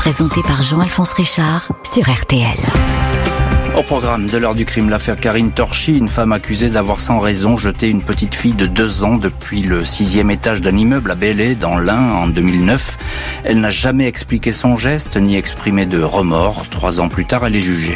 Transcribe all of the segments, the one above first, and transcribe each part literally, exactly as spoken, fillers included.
présenté par Jean-Alphonse Richard sur R T L. Au programme de l'heure du crime, l'affaire Karine Torchy, une femme accusée d'avoir sans raison jeté une petite fille de deux ans depuis le sixième étage d'un immeuble à Belley, dans l'Ain, en deux mille neuf. Elle n'a jamais expliqué son geste, ni exprimé de remords. Trois ans plus tard, elle est jugée.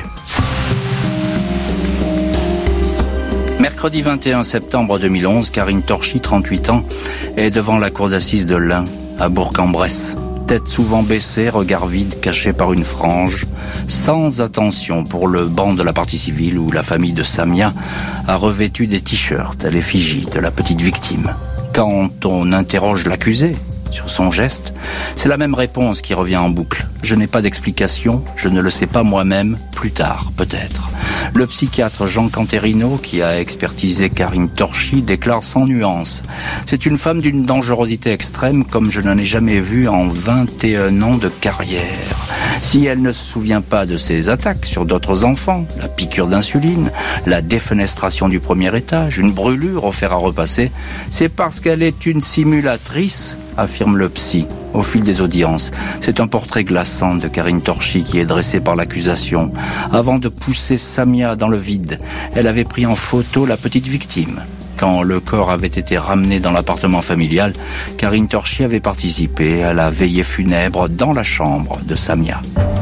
Mercredi vingt et un septembre deux mille onze, Karine Torchy, trente-huit ans, est devant la cour d'assises de l'Ain, à Bourg-en-Bresse. Tête souvent baissée, regard vide, caché par une frange, sans attention pour le banc de la partie civile où la famille de Samia a revêtu des t-shirts à l'effigie de la petite victime. Quand on interroge l'accusé sur son geste, c'est la même réponse qui revient en boucle. Je n'ai pas d'explication, je ne le sais pas moi-même, plus tard, peut-être. Le psychiatre Jean Canterino, qui a expertisé Karine Torchy, déclare sans nuance. C'est une femme d'une dangerosité extrême comme je n'en ai jamais vu en vingt et un ans de carrière. Si elle ne se souvient pas de ses attaques sur d'autres enfants, la piqûre d'insuline, la défenestration du premier étage, une brûlure au fer à repasser, c'est parce qu'elle est une simulatrice, affirme le psy, au fil des audiences. C'est un portrait glaçant de Karine Torchy qui est dressé par l'accusation. Avant de pousser Samia dans le vide, elle avait pris en photo la petite victime. Quand le corps avait été ramené dans l'appartement familial, Karine Torchy avait participé à la veillée funèbre dans la chambre de Samia.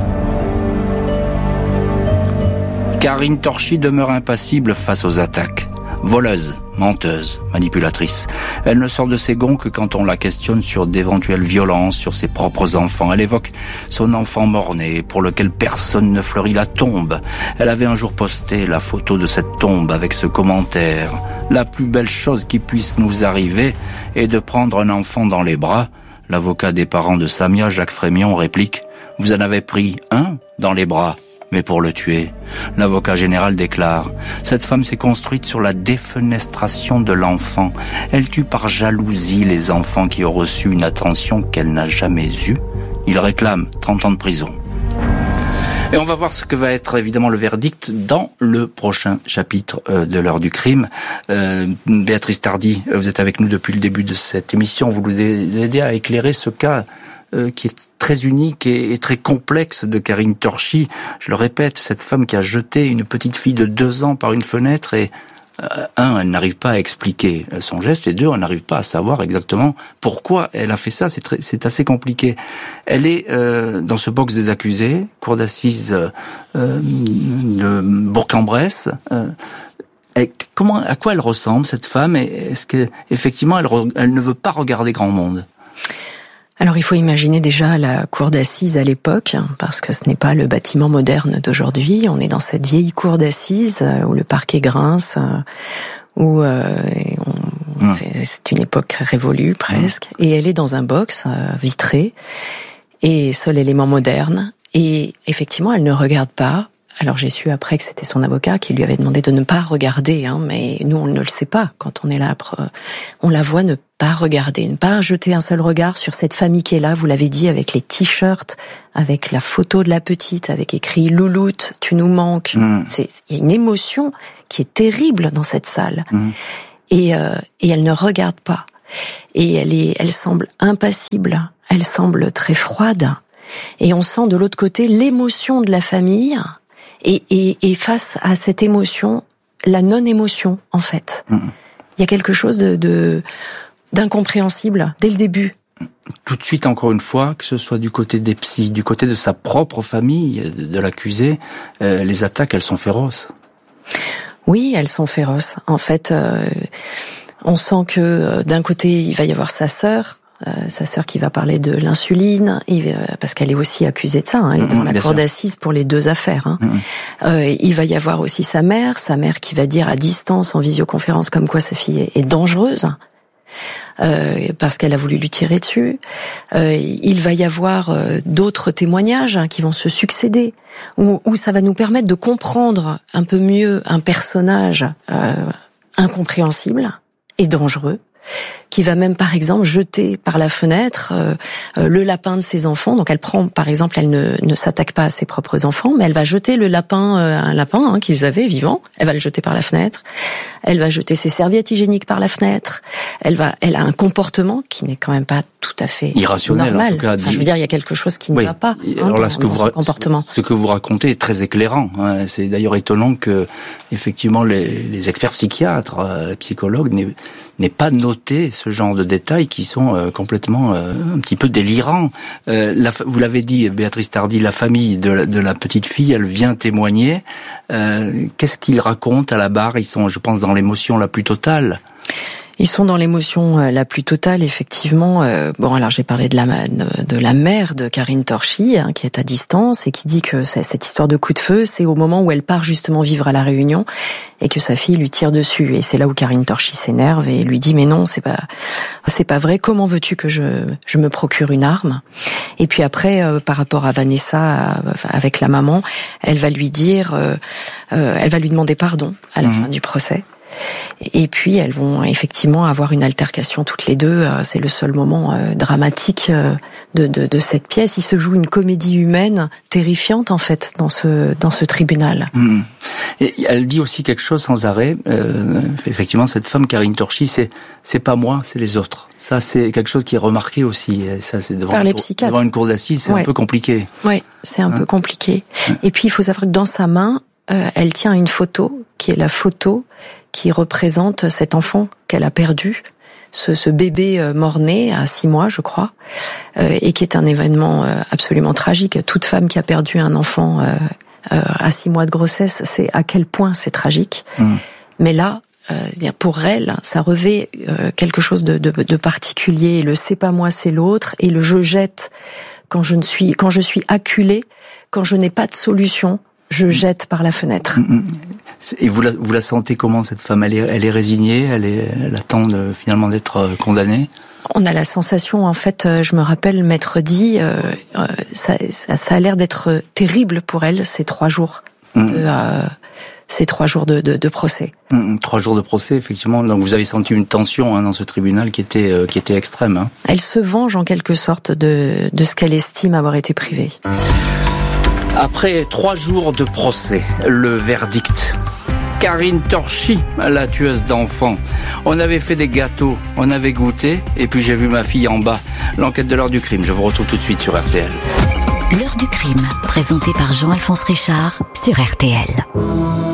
Karine Torchy demeure impassible face aux attaques. Voleuse, menteuse, manipulatrice. Elle ne sort de ses gonds que quand on la questionne sur d'éventuelles violences sur ses propres enfants. Elle évoque son enfant mort-né pour lequel personne ne fleurit la tombe. Elle avait un jour posté la photo de cette tombe avec ce commentaire. La plus belle chose qui puisse nous arriver est de prendre un enfant dans les bras. L'avocat des parents de Samia, Jacques Frémion, réplique « Vous en avez pris un dans les bras ?» Mais pour le tuer, l'avocat général déclare « Cette femme s'est construite sur la défenestration de l'enfant. Elle tue par jalousie les enfants qui ont reçu une attention qu'elle n'a jamais eue. » Il réclame trente ans de prison. Et on va voir ce que va être évidemment le verdict dans le prochain chapitre de l'heure du crime. Euh, Béatrice Tardy, vous êtes avec nous depuis le début de cette émission. Vous nous aidez à éclairer ce cas euh, qui est très unique et, et très complexe de Karine Torchy. Je le répète, cette femme qui a jeté une petite fille de deux ans par une fenêtre et euh, un, elle n'arrive pas à expliquer son geste et deux, elle n'arrive pas à savoir exactement pourquoi elle a fait ça. C'est, très, c'est assez compliqué. Elle est euh, dans ce box des accusés, cour d'assises euh, de Bourg-en-Bresse. Euh, Et comment, à quoi elle ressemble cette femme? Est-ce que effectivement elle, elle ne veut pas regarder grand monde? Alors il faut imaginer déjà la cour d'assises à l'époque, parce que ce n'est pas le bâtiment moderne d'aujourd'hui. On est dans cette vieille cour d'assises où le parquet grince, où euh, on, mmh. c'est, c'est une époque révolue presque. Mmh. Et elle est dans un box euh, vitré et seul élément moderne. Et effectivement, elle ne regarde pas. Alors j'ai su après que c'était son avocat qui lui avait demandé de ne pas regarder, hein, mais nous on ne le sait pas quand on est là. On la voit ne pas regarder, ne pas jeter un seul regard sur cette famille qui est là, vous l'avez dit, avec les t-shirts, avec la photo de la petite, avec écrit « Louloute, tu nous manques mmh. ». C'est, il y a une émotion qui est terrible dans cette salle. Mmh. Et, euh, et elle ne regarde pas. Et elle, est, elle semble impassible, elle semble très froide. Et on sent de l'autre côté l'émotion de la famille. Et, et, et face à cette émotion, la non-émotion, en fait. Mmh. Il y a quelque chose de, de, d'incompréhensible dès le début. Tout de suite, encore une fois, que ce soit du côté des psys, du côté de sa propre famille, de, de l'accusé, euh, les attaques, elles sont féroces. Oui, elles sont féroces. En fait, euh, on sent que euh, d'un côté, il va y avoir sa sœur, Euh, sa sœur qui va parler de l'insuline, et, euh, parce qu'elle est aussi accusée de ça, hein, elle est dans mmh, la cour d'assises pour les deux affaires. Hein. Mmh. Euh, il va y avoir aussi sa mère, sa mère qui va dire à distance, en visioconférence, comme quoi sa fille est, est dangereuse, euh, parce qu'elle a voulu lui tirer dessus. Euh, il va y avoir euh, d'autres témoignages hein, qui vont se succéder, où, où ça va nous permettre de comprendre un peu mieux un personnage euh, incompréhensible et dangereux. qui va même par exemple jeter par la fenêtre euh, euh, le lapin de ses enfants. Donc elle prend, par exemple, elle ne, ne s'attaque pas à ses propres enfants, mais elle va jeter le lapin, euh, un lapin hein, qu'ils avaient vivant, elle va le jeter par la fenêtre. Elle va jeter ses serviettes hygiéniques par la fenêtre. Elle va, elle a un comportement qui n'est quand même pas tout à fait irrationnel, normal. En tout cas, enfin, je veux dire, il y a quelque chose qui ne oui. va pas hein, Alors là, dans, ce que dans vous son comportement. Ce que vous racontez est très éclairant. Hein. C'est d'ailleurs étonnant que, effectivement, les, les experts psychiatres, euh, psychologues n'aient, n'aient pas noté ce genre de détails qui sont euh, complètement euh, un petit peu délirants. Euh, la, vous l'avez dit, Béatrice Tardy, la famille de la, de la petite fille, elle vient témoigner. Euh, qu'est-ce qu'ils racontent à la barre ? Ils sont, je pense, dans l'émotion la plus totale. Ils sont dans l'émotion la plus totale, effectivement. Euh, bon, alors j'ai parlé de la de, de la mère de Karine Torchy, hein, qui est à distance et qui dit que cette histoire de coup de feu, c'est au moment où elle part justement vivre à La Réunion et que sa fille lui tire dessus. Et c'est là où Karine Torchy s'énerve et lui dit mais non, c'est pas c'est pas vrai. Comment veux-tu que je je me procure une arme ? Et puis après, euh, par rapport à Vanessa, euh, avec la maman, elle va lui dire, euh, euh, elle va lui demander pardon à la mmh. fin du procès. Et puis elles vont effectivement avoir une altercation toutes les deux. C'est le seul moment euh, dramatique euh, de, de, de cette pièce. Il se joue une comédie humaine terrifiante en fait dans ce dans ce tribunal. Mmh. Et elle dit aussi quelque chose sans arrêt. Euh, effectivement, cette femme Karine Torchy, c'est c'est pas moi, c'est les autres. Ça, c'est quelque chose qui est remarqué aussi. Ça, c'est devant par les cour, psychiatres. Devant une cour d'assises, c'est ouais. un peu compliqué. Ouais, c'est un hein? peu compliqué. Ouais. Et puis il faut savoir que dans sa main, euh, elle tient une photo qui est la photo qui représente cet enfant qu'elle a perdu, ce, ce bébé mort-né à six mois, je crois, euh, et qui est un événement euh, absolument tragique. Toute femme qui a perdu un enfant euh, euh, à six mois de grossesse, c'est à quel point c'est tragique. Mmh. Mais là, euh, pour elle, ça revêt euh, quelque chose de, de, de particulier. Le c'est pas moi, c'est l'autre, et le je jette quand je ne suis, quand je suis acculée, quand je n'ai pas de solution. Je jette par la fenêtre. Et vous la, vous la sentez comment, cette femme ? Elle est, elle est résignée, elle, est, elle attend de, finalement d'être condamnée ? On a la sensation, en fait, je me rappelle m'être dit, euh, ça, ça, ça a l'air d'être terrible pour elle, ces trois jours, mmh. de, euh, ces trois jours de, de, de procès. Mmh, trois jours de procès, effectivement. Donc vous avez senti une tension hein, dans ce tribunal qui était, euh, qui était extrême. Hein. Elle se venge en quelque sorte de, de ce qu'elle estime avoir été privée. Après trois jours de procès, le verdict. Karine Torchy, la tueuse d'enfants. On avait fait des gâteaux, on avait goûté, et puis j'ai vu ma fille en bas. L'enquête de l'heure du crime, je vous retrouve tout de suite sur R T L. L'heure du crime, présenté par Jean-Alphonse Richard sur R T L.